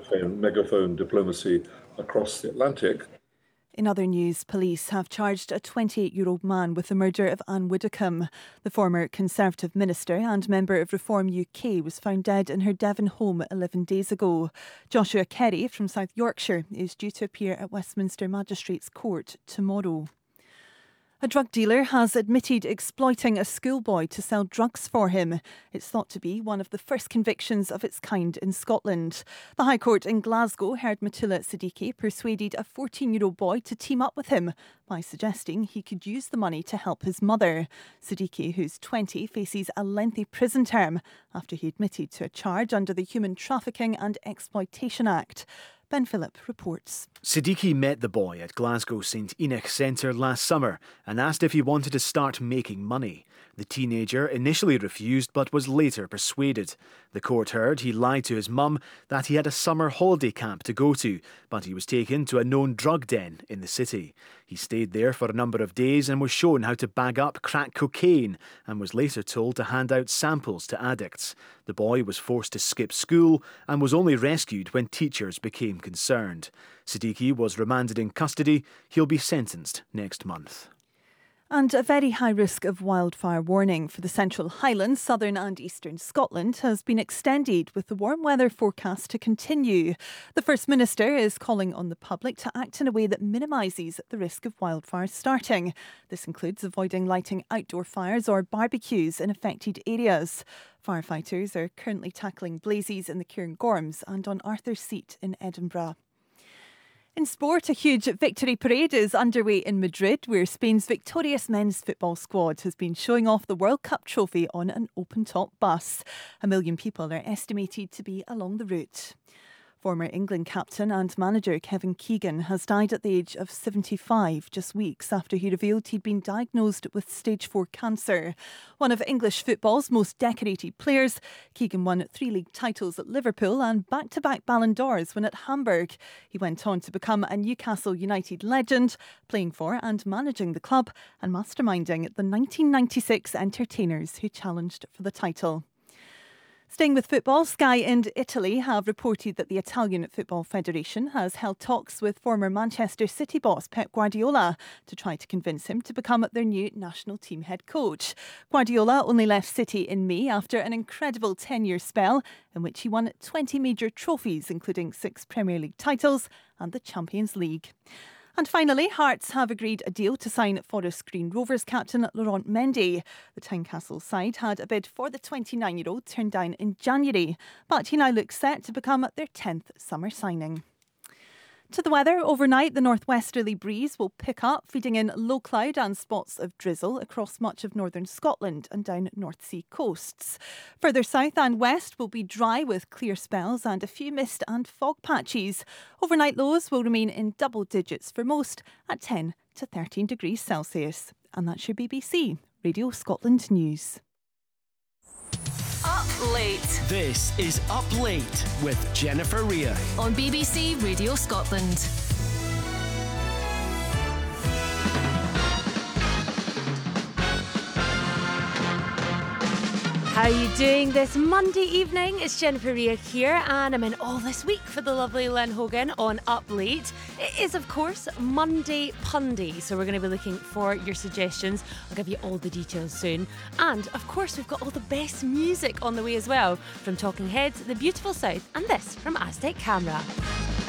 megaphone diplomacy across the Atlantic. In other news, police have charged a 28-year-old man with the murder of Anne Widdecombe. The former Conservative minister and member of Reform UK was found dead in her Devon home 11 days ago. Joshua Kerry from South Yorkshire is due to appear at Westminster Magistrates Court tomorrow. A drug dealer has admitted exploiting a schoolboy to sell drugs for him. It's thought to be one of the first convictions of its kind in Scotland. The High Court in Glasgow heard Matula Siddiqui persuaded a 14-year-old boy to team up with him by suggesting he could use the money to help his mother. Siddiqui, who's 20, faces a lengthy prison term after he admitted to a charge under the Human Trafficking and Exploitation Act. Ben Phillip reports. Siddiqui met the boy at Glasgow St Enoch Centre last summer and asked if he wanted to start making money. The teenager initially refused but was later persuaded. The court heard he lied to his mum that he had a summer holiday camp to go to, but he was taken to a known drug den in the city. He stayed there for a number of days and was shown how to bag up crack cocaine and was later told to hand out samples to addicts. The boy was forced to skip school and was only rescued when teachers became concerned. Siddiqui was remanded in custody. He'll be sentenced next month. And a very high risk of wildfire warning for the Central Highlands, southern and eastern Scotland has been extended with the warm weather forecast to continue. The First Minister is calling on the public to act in a way that minimises the risk of wildfires starting. This includes avoiding lighting outdoor fires or barbecues in affected areas. Firefighters are currently tackling blazes in the Cairngorms and on Arthur's Seat in Edinburgh. In sport, a huge victory parade is underway in Madrid, where Spain's victorious men's football squad has been showing off the World Cup trophy on an open-top bus. 1 million people are estimated to be along the route. Former England captain and manager Kevin Keegan has died at the age of 75, just weeks after he revealed he'd been diagnosed with stage 4 cancer. One of English football's most decorated players, Keegan won 3 league titles at Liverpool and back-to-back Ballon d'Ors when at Hamburg. He went on to become a Newcastle United legend, playing for and managing the club and masterminding the 1996 entertainers who challenged for the title. Staying with football, Sky and Italy have reported that the Italian Football Federation has held talks with former Manchester City boss Pep Guardiola to try to convince him to become their new national team head coach. Guardiola only left City in May after an incredible 10-year spell in which he won 20 major trophies, including 6 Premier League titles and the Champions League. And finally, Hearts have agreed a deal to sign Forest Green Rovers captain Laurent Mendy. The Tynecastle side had a bid for the 29-year-old turned down in January, but he now looks set to become their 10th summer signing. To the weather, overnight the northwesterly breeze will pick up, feeding in low cloud and spots of drizzle across much of northern Scotland and down North Sea coasts. Further south and west will be dry with clear spells and a few mist and fog patches. Overnight lows will remain in double digits for most at 10 to 13 degrees Celsius. And that's your BBC Radio Scotland News. Up Late. This is Up Late with Jennifer Rea on BBC Radio Scotland. How are you doing this Monday evening? It's Jennifer Rea here and I'm in all this week for the lovely Len Hogan on Up Late. It is, of course, Monday Pundy, so we're going to be looking for your suggestions. I'll give you all the details soon. And, of course, we've got all the best music on the way as well, from Talking Heads, The Beautiful South and this from Aztec Camera.